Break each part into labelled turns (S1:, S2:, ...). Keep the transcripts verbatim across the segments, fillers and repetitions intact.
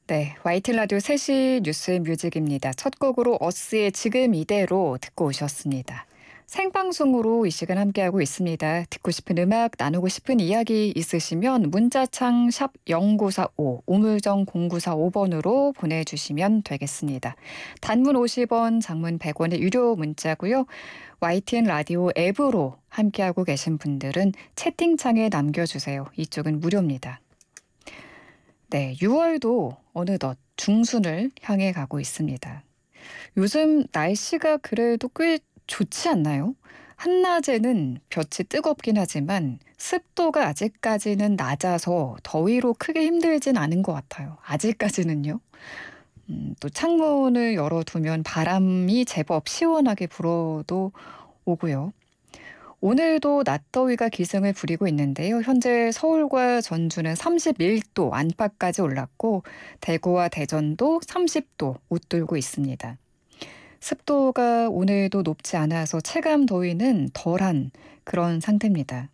S1: 네, 와이티 라디오 세 시 뉴스 뮤직입니다. 첫 곡으로 어스의 지금 이대로 듣고 오셨습니다. 생방송으로 이 시간 함께하고 있습니다. 듣고 싶은 음악, 나누고 싶은 이야기 있으시면 문자창 샵 공구사오, 우물정 공구사오 번으로 보내주시면 되겠습니다. 단문 오십 원, 장문 백 원의 유료 문자고요. 와이티엔 라디오 앱으로 함께하고 계신 분들은 채팅창에 남겨주세요. 이쪽은 무료입니다. 네, 유월도 어느덧 중순을 향해 가고 있습니다. 요즘 날씨가 그래도 꽤 좋지 않나요? 한낮에는 볕이 뜨겁긴 하지만 습도가 아직까지는 낮아서 더위로 크게 힘들진 않은 것 같아요. 아직까지는요. 음, 또 창문을 열어두면 바람이 제법 시원하게 불어도 오고요. 오늘도 낮더위가 기승을 부리고 있는데요. 현재 서울과 전주는 삼십일 도 안팎까지 올랐고 대구와 대전도 삼십 도 웃돌고 있습니다. 습도가 오늘도 높지 않아서 체감 더위는 덜한 그런 상태입니다.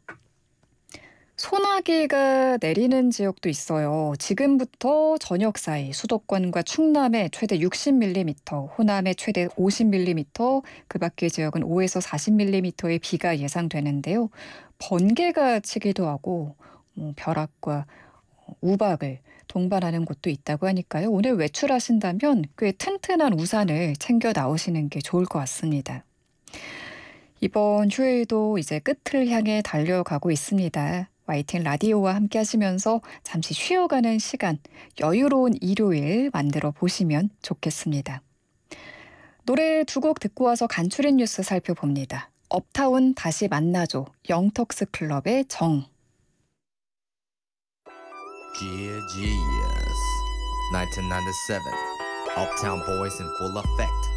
S1: 소나기가 내리는 지역도 있어요. 지금부터 저녁 사이 수도권과 충남에 최대 육십 밀리미터, 호남에 최대 오십 밀리미터, 그 밖의 지역은 오에서 사십 밀리미터의 비가 예상되는데요. 번개가 치기도 하고 뭐 벼락과 우박을 동반하는 곳도 있다고 하니까요. 오늘 외출하신다면 꽤 튼튼한 우산을 챙겨 나오시는 게 좋을 것 같습니다. 이번 휴일도 이제 끝을 향해 달려가고 있습니다. 와이티엔 라디오와 함께 하시면서 잠시 쉬어가는 시간, 여유로운 일요일 만들어 보시면 좋겠습니다. 노래 두 곡 듣고 와서 간추린 뉴스 살펴봅니다. 업타운 다시 만나죠. 영턱스 클럽의 정.
S2: Yeah, genius. nineteen ninety-seven. Uptown Boys in full effect.